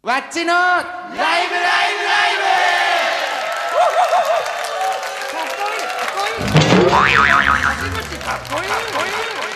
わっちのライブライブライブ。かっこいいかっこいい。初めてかっこいい。